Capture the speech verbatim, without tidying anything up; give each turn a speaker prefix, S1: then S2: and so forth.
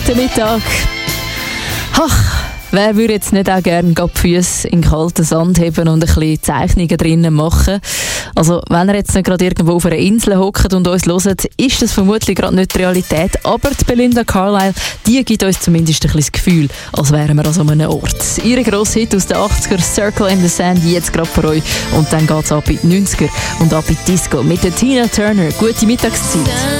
S1: guten Mittag. Ach, wer würde jetzt nicht auch gerne die Füße in den kalten Sand heben und ein bisschen Zeichnungen drinnen machen? Also, wenn ihr jetzt nicht gerade irgendwo auf einer Insel hockt und uns hört, ist das vermutlich gerade nicht die Realität. Aber die Belinda Carlisle, die gibt uns zumindest ein bisschen das Gefühl, als wären wir an so einem Ort. Ihre grosse Hit aus den achtziger, Circle in the Sand, jetzt gerade für euch. Und dann geht es ab in die neunziger und ab in die Disco mit der Tina Turner. Gute Mittagszeit.